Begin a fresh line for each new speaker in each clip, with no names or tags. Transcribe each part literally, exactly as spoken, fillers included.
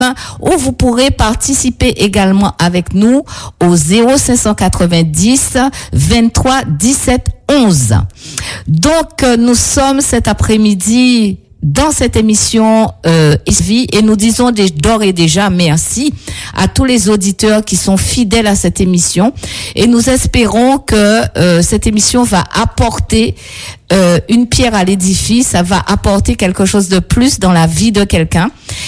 où vous pourrez participer également avec nous au zéro cinq cent quatre-vingt-dix vingt-trois dix-sept onze. Donc, nous sommes cet après-midi dans cette émission euh, Vie et nous disons d'ores et déjà merci à tous les auditeurs qui sont fidèles à cette émission et nous espérons que euh, cette émission va apporter euh, une pierre à l'édifice, ça va apporter quelque chose de plus dans la vie de quelqu'un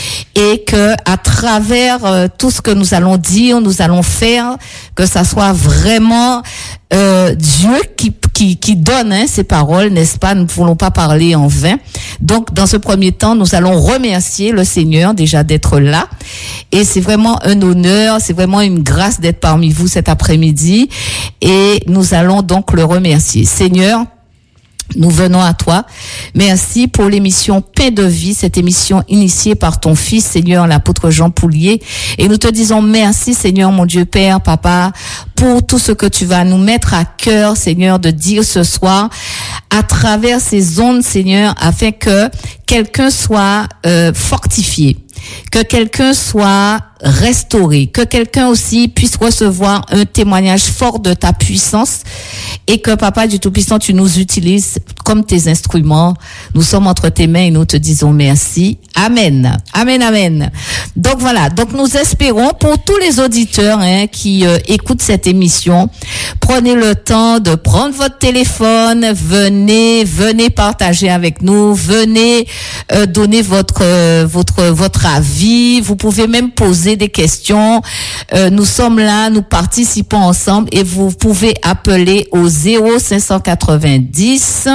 et que à travers euh, tout ce que nous allons dire, nous allons faire, que ça soit vraiment euh, Dieu qui qui qui donne hein, ces paroles, n'est-ce pas? Nous ne voulons pas parler en vain. Donc dans ce premier temps, nous allons remercier le Seigneur déjà d'être là et c'est vraiment un honneur, c'est vraiment une grâce d'être parmi vous cet après-midi et nous allons donc le remercier. Seigneur, nous venons à toi. Merci pour l'émission Pain de vie, cette émission initiée par ton fils, Seigneur, l'apôtre Jean Poulier. Et nous te disons merci, Seigneur, mon Dieu, Père, Papa, pour tout ce que tu vas nous mettre à cœur, Seigneur, de dire ce soir à travers ces ondes, Seigneur, afin que quelqu'un soit euh, fortifié, que quelqu'un soit restauré, que quelqu'un aussi puisse recevoir un témoignage fort de ta puissance et que, Papa du Tout-Puissant, tu nous utilises comme tes instruments. Nous sommes entre tes mains et nous te disons merci. Amen. Amen, amen. Donc voilà, donc nous espérons pour tous les auditeurs hein, qui euh, écoutent cette émission, prenez le temps de prendre votre téléphone, venez, venez partager avec nous, venez euh, donner votre euh, votre votre avis, vous pouvez même poser des questions. Euh, nous sommes là, nous participons ensemble et vous pouvez appeler au zéro cinq cent quatre-vingt-dix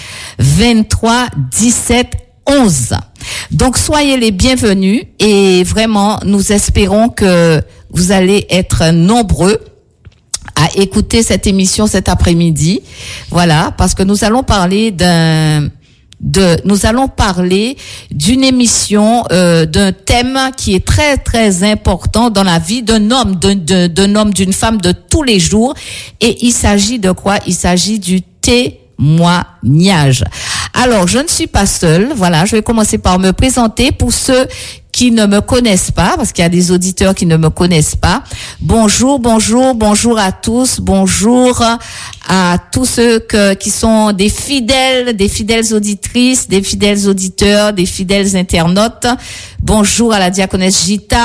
vingt-trois dix-sept onze. Donc soyez les bienvenus et vraiment nous espérons que vous allez être nombreux à écouter cette émission cet après-midi. Voilà, parce que nous allons parler d'un de nous allons parler d'une émission euh, d'un thème qui est très très important dans la vie d'un homme d'un, d'un, d'un homme d'une femme de tous les jours et il s'agit de quoi? Il s'agit du témoignage. Alors, je ne suis pas seule. Voilà, je vais commencer par me présenter pour ceux qui ne me connaissent pas, parce qu'il y a des auditeurs qui ne me connaissent pas. Bonjour, bonjour, bonjour à tous. Bonjour à tous ceux que, qui sont des fidèles, des fidèles auditrices, des fidèles auditeurs, des fidèles internautes. Bonjour à la diaconesse Gita.